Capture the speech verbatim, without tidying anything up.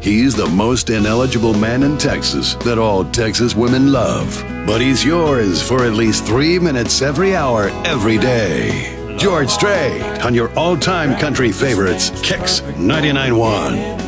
He's the most ineligible man in Texas that all Texas women love. But he's yours for at least three minutes every hour, every day. George Strait on your all-time country favorites, Kicks ninety-nine point one.